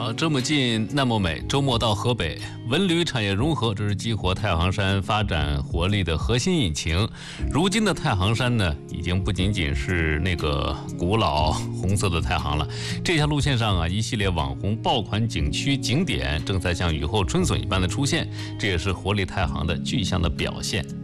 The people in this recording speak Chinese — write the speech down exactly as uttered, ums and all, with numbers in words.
好，这么近那么美，周末到河北，文旅产业融合，这是激活太行山发展活力的核心引擎。如今的太行山呢，已经不仅仅是那个古老红色的太行了。这条路线上啊，一系列网红爆款景区景点正在像雨后春笋一般的出现，这也是活力太行的具象的表现。